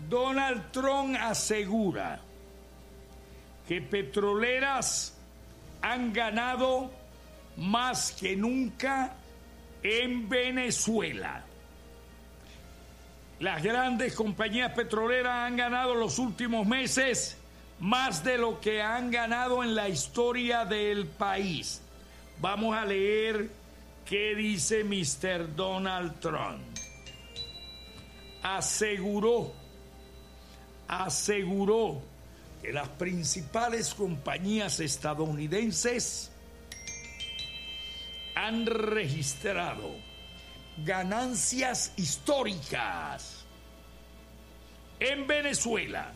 Donald Trump asegura que petroleras han ganado más que nunca en Venezuela. Las grandes compañías petroleras han ganado los últimos meses más de lo que han ganado en la historia del país. Vamos a leer qué dice Mr. Donald Trump. Aseguró que las principales compañías estadounidenses han registrado ganancias históricas en Venezuela,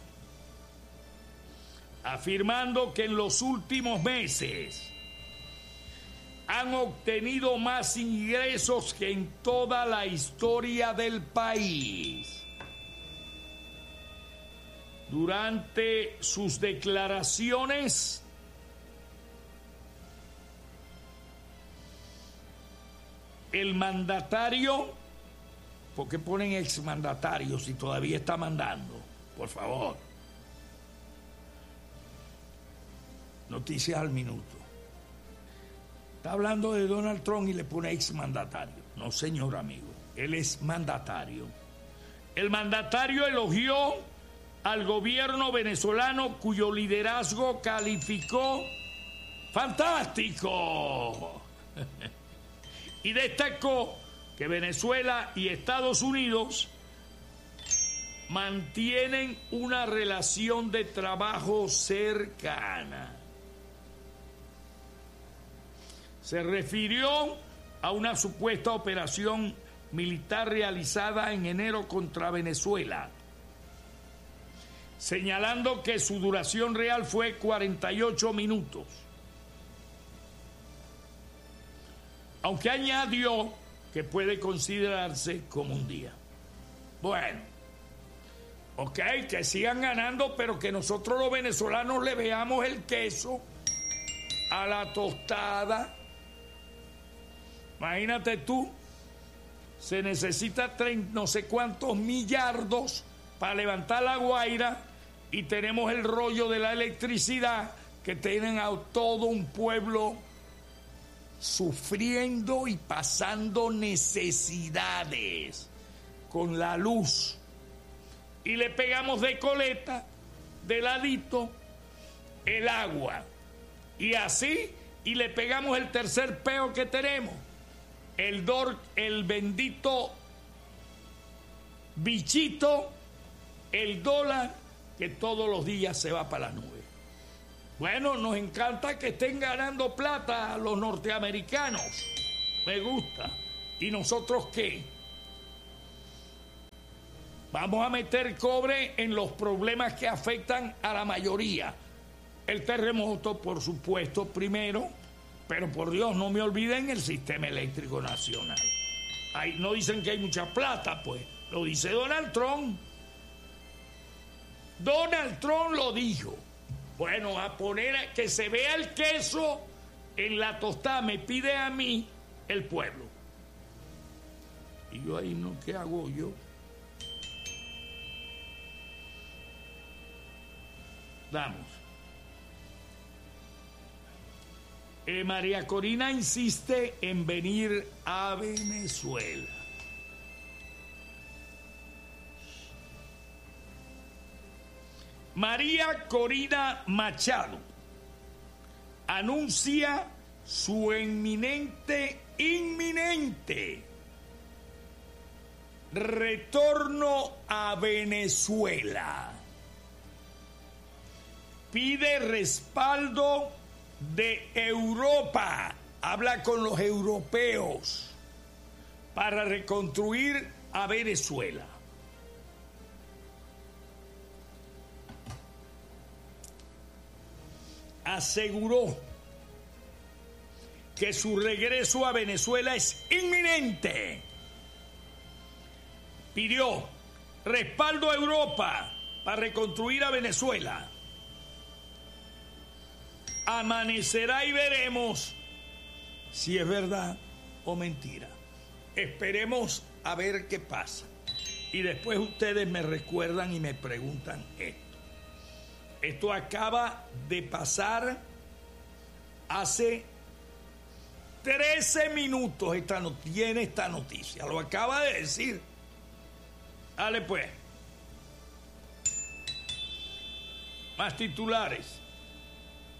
afirmando que en los últimos meses han obtenido más ingresos que en toda la historia del país. Durante sus declaraciones, el mandatario, ¿por qué ponen exmandatario si todavía está mandando? Por favor. Noticias al minuto. Está hablando de Donald Trump y le pone exmandatario. No, señor amigo, él es mandatario. El mandatario elogió al gobierno venezolano, cuyo liderazgo calificó fantástico. Y destacó que Venezuela y Estados Unidos mantienen una relación de trabajo cercana. Se refirió a una supuesta operación militar realizada en enero contra Venezuela, señalando que su duración real fue 48 minutos. Aunque añadió que puede considerarse como un día. Bueno, ok, que sigan ganando, pero que nosotros los venezolanos le veamos el queso a la tostada. Imagínate tú, se necesita no sé cuántos millardos para levantar la Guaira y tenemos el rollo de la electricidad que tienen a todo un pueblo sufriendo y pasando necesidades con la luz, y le pegamos de coleta, de ladito, el agua, y así, y le pegamos el tercer peo que tenemos, el bendito bichito, el dólar, que todos los días se va para la nube. Bueno, nos encanta que estén ganando plata los norteamericanos. Me gusta. ¿Y nosotros qué? Vamos a meter cobre en los problemas que afectan a la mayoría. El terremoto, por supuesto, primero, pero por Dios, no me olviden el sistema eléctrico nacional. Ahí no dicen que hay mucha plata, pues. Lo dice Donald Trump. Donald Trump lo dijo. Bueno, a poner que se vea el queso en la tostada, me pide a mí el pueblo. Y yo ahí no, ¿qué hago yo? Vamos. María Corina insiste en venir a Venezuela. María Corina Machado anuncia su inminente retorno a Venezuela. Pide respaldo de Europa, habla con los europeos para reconstruir a Venezuela. Aseguró que su regreso a Venezuela es inminente. Pidió respaldo a Europa para reconstruir a Venezuela. Amanecerá y veremos si es verdad o mentira. Esperemos a ver qué pasa. Y después ustedes me recuerdan y me preguntan esto. Esto acaba de pasar hace 13 minutos. Tiene esta noticia. Lo acaba de decir. Dale pues. Más titulares.